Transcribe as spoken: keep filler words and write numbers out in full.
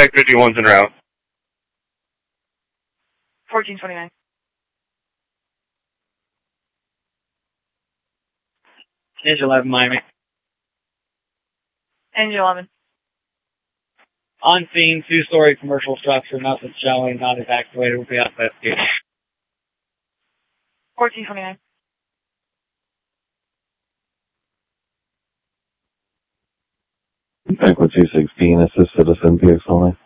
Contact fifty-one's en route. fourteen twenty-nine. Engine eleven, Miami. Engine eleven. On scene, two-story commercial structure, nothing showing, not evacuated, will be up at you. fourteen twenty-nine. Echo two sixteen, assist citizen P X only.